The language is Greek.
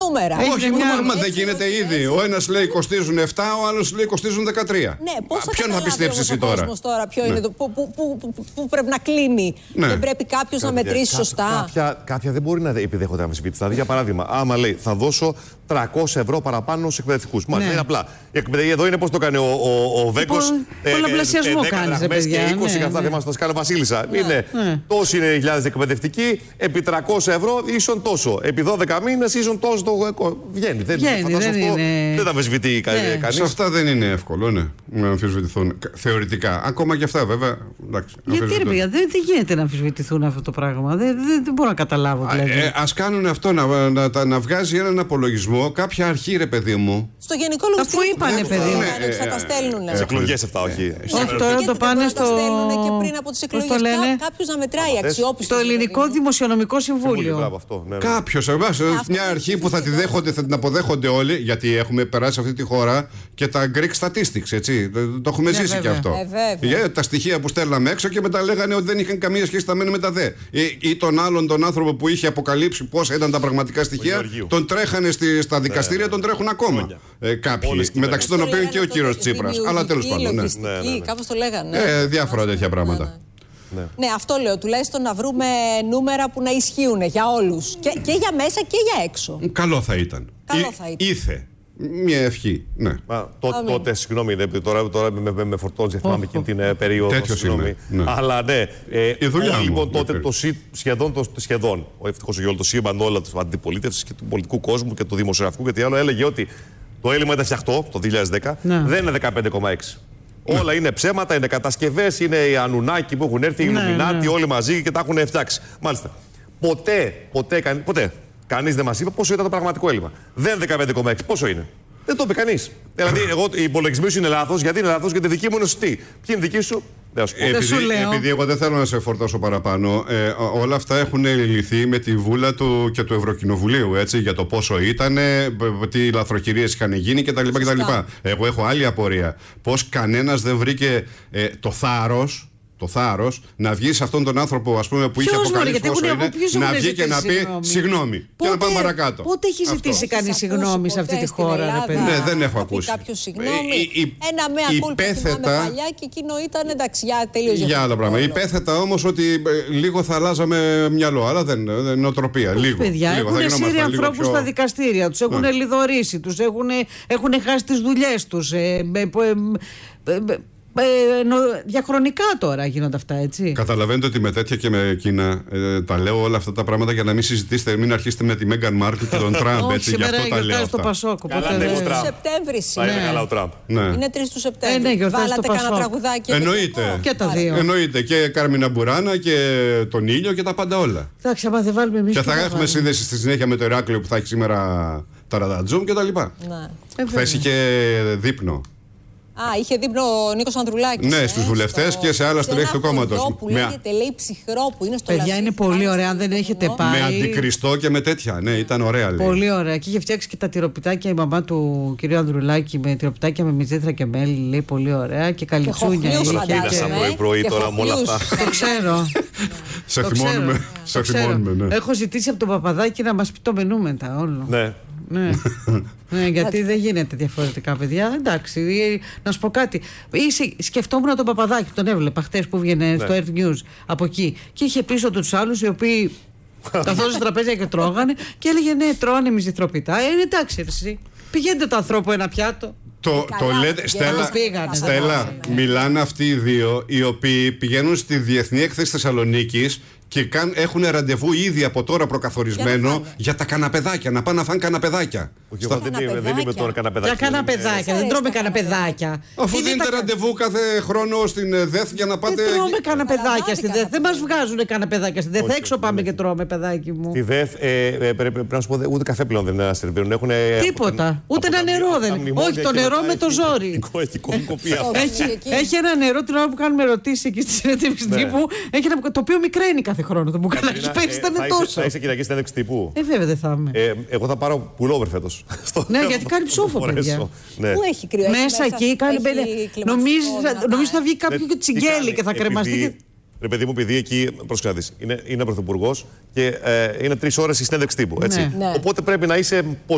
νούμερα. Όχι, μα δεν γίνεται ήδη. Ο ένας λέει κοστίζουν 7, ο άλλος λέει κοστίζουν 13. Ναι, πώς θα ποιον θα πιστέψει εσύ τώρα? Ποιο είναι πού πρέπει να κλείνει? Δεν πρέπει κάποιος να μετρήσει σωστά? Κάποια δεν μπορεί να επιδέχονται αμφισβήτηση. Δηλαδή, για παράδειγμα, άμα λέει θα δώσω 300 ευρώ παραπάνω στους εκπαιδευτικούς. Μάλιστα, είναι απλά. Εδώ είναι πώς το κάνει ο Βέγκος. Πολλαπλασιασμό κάνει. Και 20 και αυτά δεν μας το Βασίλισσα. Είναι τόσοι είναι χιλιάδες εκπαιδευτικοί, επί 300 ευρώ ίσον τόσο. Επί 12 μήνες ίσον τόσο. Βγαίνει. Δεν τα αμφισβητεί κανείς. Σε αυτά δεν είναι εύκολο να αμφισβητηθούν. Θεωρητικά. Ακόμα και αυτά βέβαια. Γιατί ρε παιδιά, δεν γίνεται να αμφισβητηθούν αυτό το πράγμα. Δεν μπορώ να καταλάβω. Ας κάνουν αυτό, να βγάζει έναν απολογισμό κάποια αρχή, ρε παιδί μου. Στο Γενικό Λογιστήριο. Αφού είπανε, παιδί μου. Θα τα στέλνουν. Σε εκλογές αυτά, όχι. Όχι, τώρα το πάνε στο. Τα στέλνουν και πριν από τις εκλογές. Κάποιος να μετράει αξιόπιστο. Στο Ελληνικό Δημοσιονομικό Συμβούλιο. Κάποιος, μια αρχή που θα τη δέχονται, θα την αποδέχονται όλοι, γιατί έχουμε περάσει αυτή τη χώρα και τα Greek statistics, έτσι. Το έχουμε ζήσει και αυτό. Τα στοιχεία που στέλναμε έξω και μετά λέγανε ότι δεν είχαν καμία σχέση τα μένα με τα δε. Ή τον άλλον τον άνθρωπο που είχε αποκαλύψει πόσα ήταν τα πραγματικά στοιχεία, τον τρέχανε στα δικαστήρια, τον τρέχουν ακόμα. Κάποιοι, μεταξύ των οποίων και ο κύριος Τσίπρας. Αλλά τέλος πάντων. Κάπως το λέγανε. Διάφορα τέτοια πράγματα. Ναι, αυτό λέω. Τουλάχιστον να βρούμε νούμερα που να ισχύουν για όλους. Και για μέσα και για έξω. Καλό θα ήταν. Ήθε. Μια ευχή. Ναι. Τότε, συγγνώμη, τώρα με φορτώνει, θυμάμαι εκείνη την περίοδο. Τέτοιο συγγνώμη. Αλλά ναι. Η δουλειά μου. Λοιπόν, τότε σχεδόν, ευτυχώς για όλο το σύμπαν, όλα τη αντιπολίτευση και του πολιτικού κόσμου και του δημοσιογραφικού και τι άλλο, έλεγε ότι το έλλειμμα ήταν φτιαχτό το 2010, δεν είναι 15,6. Όλα είναι ψέματα, είναι κατασκευές, είναι οι Ανουνάκοι που έχουν έρθει, οι Ιλουμινάτοι, όλοι μαζί και τα έχουν φτιάξει. Μάλιστα. Ποτέ κανείς δεν μας είπε πόσο ήταν το πραγματικό έλλειμμα. Δεν είναι 15,6. Πόσο είναι? Δεν το είπε κανείς. Δηλαδή, οι υπολογισμοί σου είναι λάθος. Γιατί είναι λάθος? Γιατί δική μου είναι σωστή. Ποιοι είναι δικοί σου? Επειδή εγώ δεν θέλω να σε φορτώσω παραπάνω, όλα αυτά έχουν λυθεί με τη βούλα του και του Ευρωκοινοβουλίου, έτσι, για το πόσο ήταν, τι λαθροχειρίες είχαν γίνει κτλ. Εγώ έχω άλλη απορία. Πώς κανένας δεν βρήκε το θάρρος να βγει σε αυτόν τον άνθρωπο, ας πούμε, που είχε αποκαλύψει πόσο είναι, να βγει και να πει συγγνώμη. Και να πάμε παρακάτω. Πότε έχει ζητήσει κανείς συγγνώμη σε αυτή τη χώρα, ρε παιδί? Ναι, δεν έχω ακούσει. Κάποιο συγγνώμη. Ένα μέα κούλπα που θυμάμαι παλιά και εκείνο ήταν εντάξει, τελείως διαφορετικό. Για άλλα πράγματα. Υπέθετα όμως ότι λίγο θα αλλάζαμε μυαλό, αλλά δεν είναι νοοτροπία. Λίγο. Παιδιά, έχουν σύρει ανθρώπους στα δικαστήρια, τους έχουν λιδωρήσει, τους έχουν χάσει τις δουλειές τους. Διαχρονικά τώρα γίνονται αυτά, έτσι. Καταλαβαίνετε ότι με τέτοια και με εκείνα τα λέω όλα αυτά τα πράγματα για να μην συζητήσετε, μην αρχίσετε με τη Μέγαν Μάρκελ και τον Τραμπ. Έτσι, γι' αυτό τα λέω. Στο Πασόκ. Καλά, ναι, του Σεπτέμβρη. Είναι καλά ο Τραμπ. Είναι 3 του Σεπτέμβρη. Βάλατε κανένα τραγουδάκι? Εννοείται. Και τα δύο. Εννοείται. Και Κάρμινα Μπουράνα και τον ήλιο και τα πάντα όλα. Εντάξει, άμα δεν βάλουμε εμείς. Και θα έχουμε σύνδεση στη συνέχεια με το Ηράκλειο που θα έχει σήμερα τα ραντατζούμ και τα λοιπά. Θα έχει και δείπνο. Είχε δείπνο ο Νίκος Ανδρουλάκης. Ναι, στους βουλευτές και σε άλλα στελέχη του κόμματος. Που λέγεται, λέει, ψυχρό που είναι στο Παιδιά, είναι πολύ ωραία, αν δεν έχετε πάει. Με αντικριστό και με τέτοια. Ναι, ήταν ωραία. Λέει. Πολύ ωραία. Και είχε φτιάξει και τα τυροπιτάκια η μαμά του κυρίου Ανδρουλάκη με τυροπιτάκια με μυζήθρα και μέλι. Λέει πολύ ωραία. Και καλυτσούνια. Είδα πρωί-πρωί τώρα με όλα αυτά. Το ξέρω. Σε θυμώνουμε. Έχω ζητήσει από τον Παπαδάκη να μας πει το μενού μετά όλο. Ναι, γιατί δεν γίνεται διαφορετικά, παιδιά. Εντάξει, να σου πω κάτι. Σκεφτόμουν τον Παπαδάκη, τον έβλεπα χτες που βγαίνει στο Earth News από εκεί. Και είχε πίσω τους άλλους οι οποίοι καθόντουσαν στα τραπέζια και τρώγανε. Και έλεγε ναι, τρώγανε μυζηθροπιτά. Εντάξει, εσύ. Πηγαίνετε το ανθρώπου ένα πιάτο. Το λέτε, Στέλλα, μιλάνε αυτοί οι δύο οι οποίοι πηγαίνουν στη Διεθνή Έκθεση Θεσσαλονίκης και έχουν ραντεβού ήδη από τώρα προκαθορισμένο για τα καναπεδάκια. Να πάνε να φάνε καναπεδάκια. Δεν είμαι τώρα καναπεδάκια. Για καναπεδάκια, δεν τρώμε καναπεδάκια. Αφού δίνετε ραντεβού κάθε χρόνο στην ΔΕΘ για να πάτε. Δεν τρώμε καναπεδάκια στην ΔΕΘ. Δεν μας βγάζουν καναπεδάκια στην ΔΕΘ. Έξω πάμε και τρώμε, παιδάκι μου. Στη ΔΕΘ πρέπει να σου πω ούτε καφέ πλέον δεν σερβίρουν. Τίποτα. Ούτε ένα νερό δεν. Όχι, το νερό με το ζόρι. Έχει ένα νερό την ώρα που κάνουμε ερωτήσεις εκεί στη συνέντευξη τύπου. Το οποίο μικραίνει κάθε χρόνο το μπουκαλάκι. Πέρυσι ήταν τόσο. Θα είσαι Κυριακή συνέντευξη τύπου? Βέβαια δεν θα είμαι. Εγώ θα πάρω pullover φέτος. Ναι, γιατί κάνει ψόφο, παιδιά. Πού έχει κρύο? Μέσα εκεί κάνει. Νομίζω θα βγει κάποιο και τσιγκέλι και θα κρεμαστεί. Ρε παιδί μου, επειδή εκεί, προσκάτης, είναι πρωθυπουργός και είναι 3 ώρες η συνέντευξη τύπου. Οπότε πρέπει να είσαι